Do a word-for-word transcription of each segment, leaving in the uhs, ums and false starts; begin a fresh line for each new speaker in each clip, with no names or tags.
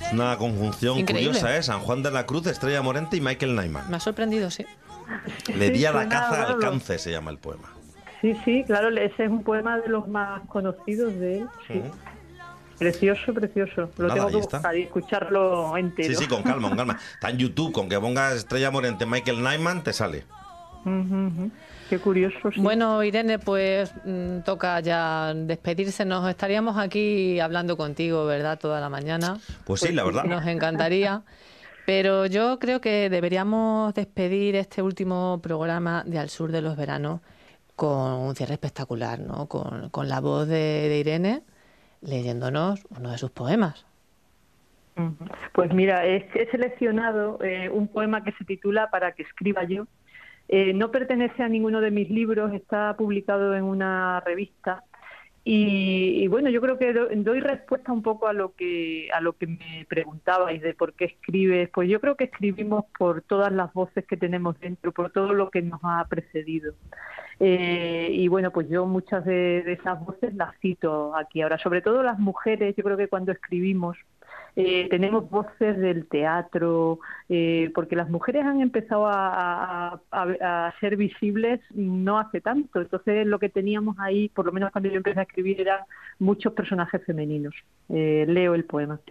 Una conjunción
Increíble.
curiosa, ¿eh? San Juan de la Cruz, Estrella Morente y Michael Nyman.
Me ha sorprendido, sí.
Le di a la
suena
caza
raro.
alcance, se llama el poema.
Sí, sí, claro, ese es un poema de los más conocidos de él. Sí.
Ujú.
Precioso, precioso. Lo
Nada,
tengo
ahí
que
está.
buscar y escucharlo entero.
Sí, sí, con calma, con calma. Está en YouTube, con que pongas Estrella Morente, Michael Nyman, te sale.
Ujú, ujú. Qué curioso, sí.
Bueno, Irene, pues mm, toca ya despedirse. Nos estaríamos aquí hablando contigo, ¿verdad? Toda la mañana.
Pues sí, la verdad.
Nos encantaría. Pero yo creo que deberíamos despedir este último programa de Al Sur de los Veranos con un cierre espectacular, ¿no? Con, con la voz de, de Irene leyéndonos uno de sus poemas.
Ujú. Pues mira, he, he seleccionado eh, un poema que se titula Para que escriba yo. Eh, no pertenece a ninguno de mis libros, está publicado en una revista. Y, y bueno, yo creo que do, doy respuesta un poco a lo que a lo que me preguntabais de por qué escribes. Pues yo creo que escribimos por todas las voces que tenemos dentro, por todo lo que nos ha precedido. Eh, y bueno, pues yo muchas de, de esas voces las cito aquí ahora, sobre todo las mujeres. Yo creo que cuando escribimos eh, tenemos voces del teatro, eh, porque las mujeres han empezado a, a, a, a ser visibles no hace tanto. Entonces lo que teníamos ahí, por lo menos cuando yo empecé a escribir, eran muchos personajes femeninos. Eh, leo el poema.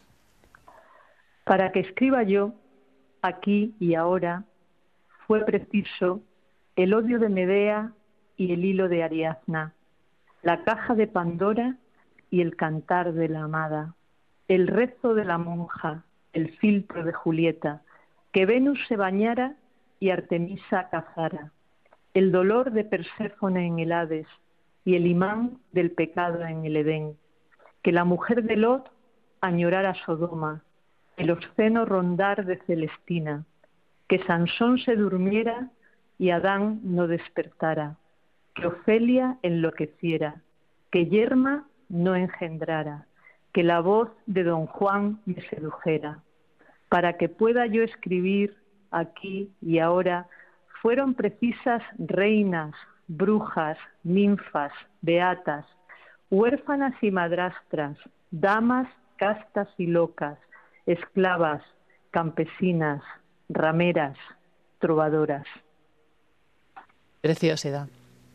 Para que escriba yo, aquí y ahora, fue preciso el odio de Medea y el hilo de Ariadna, la caja de Pandora y el cantar de la amada, el rezo de la monja, el filtro de Julieta, que Venus se bañara y Artemisa cazara, el dolor de Perséfone en el Hades y el imán del pecado en el Edén, que la mujer de Lot añorara Sodoma, el obsceno rondar de Celestina, que Sansón se durmiera y Adán no despertara, que Ofelia enloqueciera, que Yerma no engendrara, que la voz de Don Juan me sedujera. Para que pueda yo escribir aquí y ahora, fueron precisas reinas, brujas, ninfas, beatas, huérfanas y madrastras, damas castas y locas, esclavas, campesinas, rameras, trovadoras.
Preciosidad.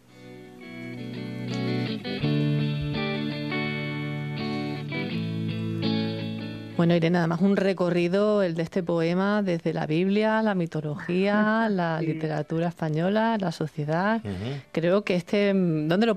Bueno, Irene, además un recorrido el de este poema desde la Biblia, la mitología, la
Sí.
literatura española, la sociedad.
Ujú.
Creo que este, ¿dónde lo